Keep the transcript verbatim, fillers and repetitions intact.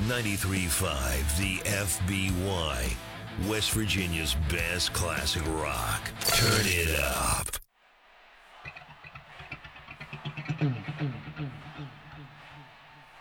ninety-three point five, the F B Y, West Virginia's best classic rock. Turn it up.